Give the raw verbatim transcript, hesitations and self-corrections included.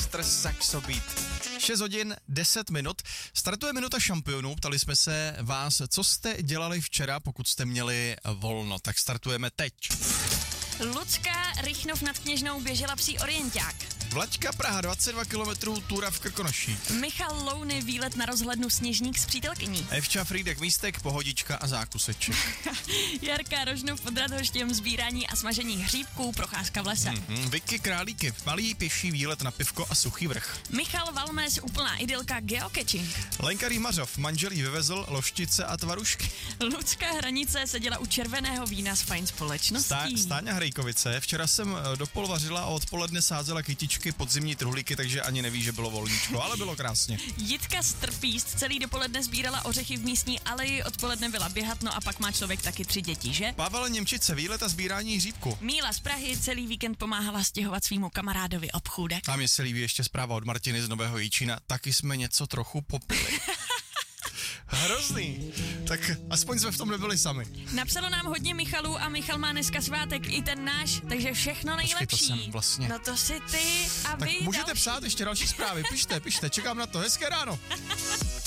mister Saxo Beat. šest hodin, deset minut. Startuje minuta šampionů. Ptali jsme se vás, co jste dělali včera, pokud jste měli volno. Tak startujeme teď. Lucka Rychnov nad Kněžnou běžela psí orienták. Vlaďka Praha dvacet dva kilometrů, túra v Krkonoších. Michal Louny výlet na rozhlednu Sněžník s přítelkyní. Evča Frýdek místek, pohodička a zákuseček. Jarka Rožnov pod Radhoštěm sbírání a smažení hříbků, procházka v lese. Mm-hmm. Vicky Králíky, malý pěší výlet na pivko a Suchý Vrch. Michal Valmes, úplná idylka, geocaching. Lenka Rýmařov, manželí vyvezl loštice a tvarušky. Lucka Hranice seděla u červeného vína s fajn společností. Stá- Stáňa Hrejkovice, včera jsem dopol vařila a odpoledne sázela kytičky, podzimní truhlíky, takže ani neví, že bylo volníčko, ale bylo krásně. Jitka Strpíst celý dopoledne sbírala ořechy v místní aleji, odpoledne byla běhat, no a pak má člověk taky tři děti, že? Pavel Němčice, výlet a sbírání hříbku. Míla z Prahy celý víkend pomáhala stěhovat svýmu kamarádovi obchůdek. A mně se líbí ještě zpráva od Martiny z Nového Jičína, taky jsme něco trochu popili. Hrozný. Tak aspoň jsme v tom nebyli sami. Napsalo nám hodně Michalů a Michal má dneska svátek, i ten náš, takže všechno nejlepší. Počkej, to jsem vlastně. No to si ty a Tak vy můžete další. psát ještě další zprávy, pište, pište, čekám na to, hezké ráno.